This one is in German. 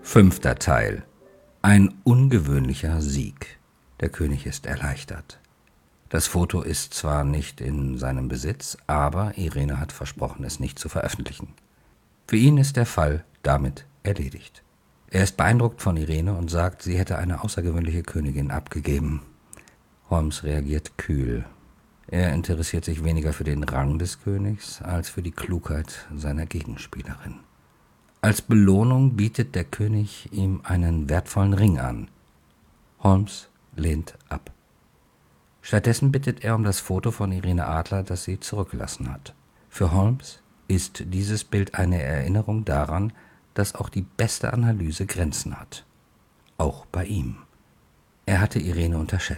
5. Teil. Ein ungewöhnlicher Sieg. Der König ist erleichtert. Das Foto ist zwar nicht in seinem Besitz, aber Irene hat versprochen, es nicht zu veröffentlichen. Für ihn ist der Fall damit erledigt. Er ist beeindruckt von Irene und sagt, sie hätte eine außergewöhnliche Königin abgegeben. Holmes reagiert kühl. Er interessiert sich weniger für den Rang des Königs als für die Klugheit seiner Gegenspielerin. Als Belohnung bietet der König ihm einen wertvollen Ring an. Holmes lehnt ab. Stattdessen bittet er um das Foto von Irene Adler, das sie zurückgelassen hat. Für Holmes ist dieses Bild eine Erinnerung daran, dass auch die beste Analyse Grenzen hat. Auch bei ihm. Er hatte Irene unterschätzt.